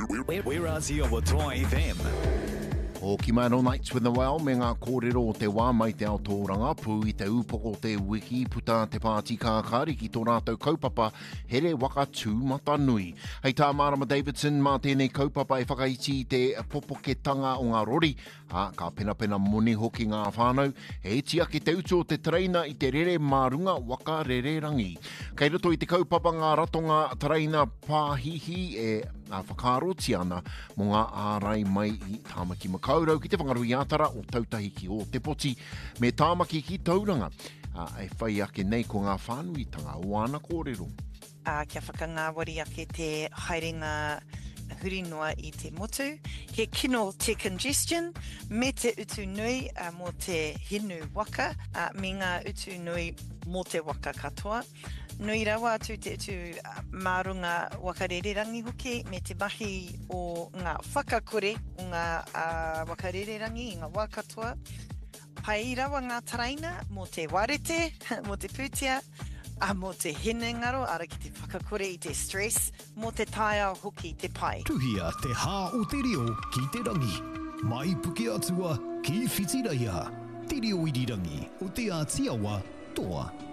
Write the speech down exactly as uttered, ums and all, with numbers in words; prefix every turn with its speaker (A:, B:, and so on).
A: We're Aussie over Toa F M.
B: O ki mai no nights with the well, me ngā kōrero o te wā mai te ao tōranga, pū i te upoko te wiki, puta te pāti kākari ki tō rātou kaupapa, here waka tū mata nui. Hei tā Marama Davidson, mā tēnei kaupapa e whakaiti te popoketanga o ngā rori, a ka pena pena moni hoki ngā whānau, he tia ki te utu o te treina i te rere marunga waka rere rangi. Kei roto i te kaupapa ngā ratonga treina pāhihi e a whakaaroti ana mo ngā ārai mai i tāmaki makaurau ki te whangarui ātara o tautahi ki o te poti me tāmaki ki tauranga. Uh, e whai ake nei ko ngā whānuitanga o ana kōrero.
C: Uh, kia whakangāwari ake te haerenga hurinoa i te motu. He kino te congestion me te utu nui uh, mo te hinu waka, uh, me ngā utu nui mo te waka katoa. Nui rawa atu te utu uh, marunga wakarererangi hoki me te mahi o ngā whakakore o ngā uh, wakarererangi i ngā wākatoa. Pai rawa ngā taraina mo te warete, mo te pūtia, a mo te hine ngaro, ara ki te whakakore i te stress, mo te taia hoki te pai.
A: Tuhia te hā o te reo ki te rangi. Mai puke atua ki whitiraia. Te reo i rangi o te ātiawa toa.